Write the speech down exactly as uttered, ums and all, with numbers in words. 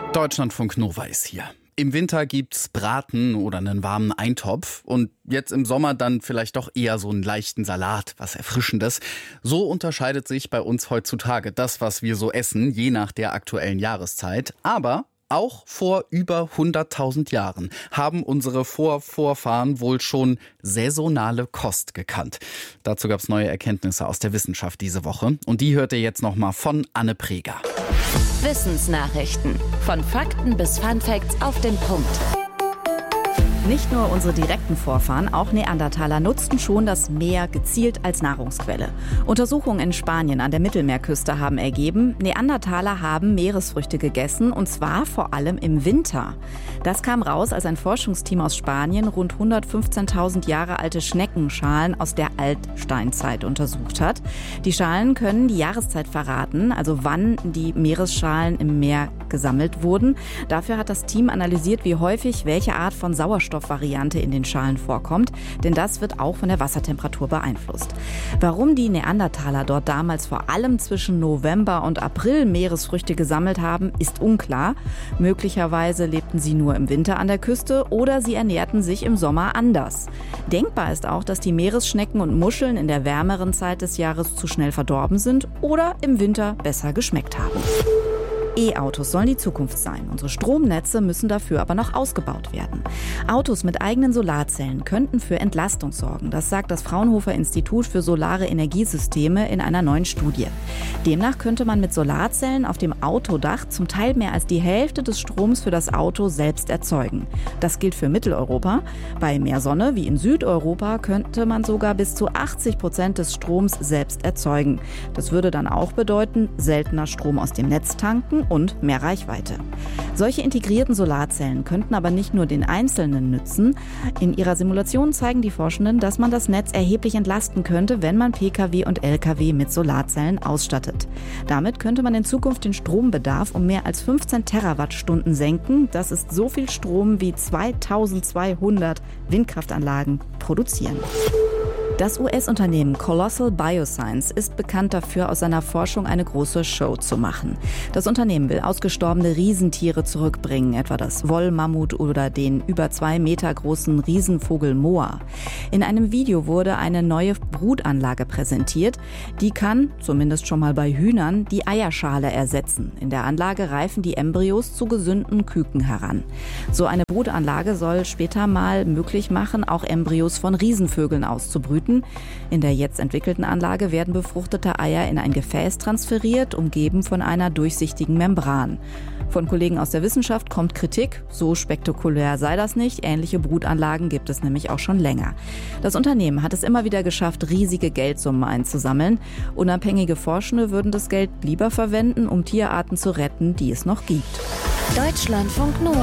Deutschlandfunk Nova ist hier. Im Winter gibt's Braten oder einen warmen Eintopf und jetzt im Sommer dann vielleicht doch eher so einen leichten Salat, was Erfrischendes. So unterscheidet sich bei uns heutzutage das, was wir so essen, je nach der aktuellen Jahreszeit. Aber auch vor über hunderttausend Jahren haben unsere Vorvorfahren wohl schon saisonale Kost gekannt. Dazu gab's neue Erkenntnisse aus der Wissenschaft diese Woche. Und die hört ihr jetzt nochmal von Anne Preger. Wissensnachrichten. Von Fakten bis Funfacts auf den Punkt. Nicht nur unsere direkten Vorfahren, auch Neandertaler nutzten schon das Meer gezielt als Nahrungsquelle. Untersuchungen in Spanien an der Mittelmeerküste haben ergeben, Neandertaler haben Meeresfrüchte gegessen, und zwar vor allem im Winter. Das kam raus, als ein Forschungsteam aus Spanien rund hundertfünfzehntausend Jahre alte Schneckenschalen aus der Altsteinzeit untersucht hat. Die Schalen können die Jahreszeit verraten, also wann die Meeresschalen im Meer gesammelt wurden. Dafür hat das Team analysiert, wie häufig welche Art von Sauerstoffvariante in den Schalen vorkommt, denn das wird auch von der Wassertemperatur beeinflusst. Warum die Neandertaler dort damals vor allem zwischen November und April Meeresfrüchte gesammelt haben, ist unklar. Möglicherweise lebten sie nur im Winter an der Küste oder sie ernährten sich im Sommer anders. Denkbar ist auch, dass die Meeresschnecken und Muscheln in der wärmeren Zeit des Jahres zu schnell verdorben sind oder im Winter besser geschmeckt haben. E-Autos sollen die Zukunft sein. Unsere Stromnetze müssen dafür aber noch ausgebaut werden. Autos mit eigenen Solarzellen könnten für Entlastung sorgen. Das sagt das Fraunhofer Institut für Solare Energiesysteme in einer neuen Studie. Demnach könnte man mit Solarzellen auf dem Autodach zum Teil mehr als die Hälfte des Stroms für das Auto selbst erzeugen. Das gilt für Mitteleuropa. Bei mehr Sonne wie in Südeuropa könnte man sogar bis zu achtzig Prozent des Stroms selbst erzeugen. Das würde dann auch bedeuten, seltener Strom aus dem Netz tanken und mehr Reichweite. Solche integrierten Solarzellen könnten aber nicht nur den Einzelnen nützen. In ihrer Simulation zeigen die Forschenden, dass man das Netz erheblich entlasten könnte, wenn man Pkw und Lkw mit Solarzellen ausstattet. Damit könnte man in Zukunft den Strombedarf um mehr als fünfzehn Terawattstunden senken. Das ist so viel Strom wie zweitausendzweihundert Windkraftanlagen produzieren. Das U S-Unternehmen Colossal Bioscience ist bekannt dafür, aus seiner Forschung eine große Show zu machen. Das Unternehmen will ausgestorbene Riesentiere zurückbringen, etwa das Wollmammut oder den über zwei Meter großen Riesenvogel Moa. In einem Video wurde eine neue Brutanlage präsentiert. Die kann, zumindest schon mal bei Hühnern, die Eierschale ersetzen. In der Anlage reifen die Embryos zu gesunden Küken heran. So eine Brutanlage soll später mal möglich machen, auch Embryos von Riesenvögeln auszubrüten. In der jetzt entwickelten Anlage werden befruchtete Eier in ein Gefäß transferiert, umgeben von einer durchsichtigen Membran. Von Kollegen aus der Wissenschaft kommt Kritik. So spektakulär sei das nicht. Ähnliche Brutanlagen gibt es nämlich auch schon länger. Das Unternehmen hat es immer wieder geschafft, riesige Geldsummen einzusammeln. Unabhängige Forschende würden das Geld lieber verwenden, um Tierarten zu retten, die es noch gibt. Deutschlandfunk Nova.